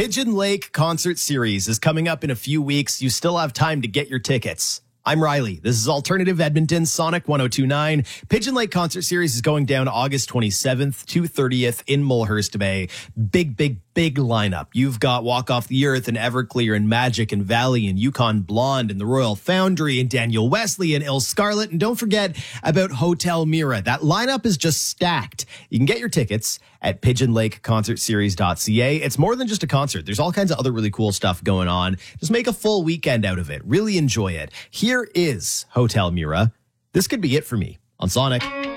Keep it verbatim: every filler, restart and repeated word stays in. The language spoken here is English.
Pigeon Lake Concert Series is coming up in a few weeks. You still have time to get your tickets. I'm Riley. This is Alternative Edmonton, Sonic one oh two point nine. Pigeon Lake Concert Series is going down August twenty-seventh to thirtieth in Mulhurst Bay. Big, big, big lineup. You've got Walk Off the Earth and Everclear and Magic and Valley and Yukon Blonde and the Royal Foundry and Daniel Wesley and Il Scarlet. And don't forget about Hotel Mira. That lineup is just stacked. You can get your tickets at pigeon lake concert series dot c a. It's more than just a concert. There's all kinds of other really cool stuff going on. Just make a full weekend out of it. Really enjoy it. Here is Hotel Mira. This could be it for me on Sonic.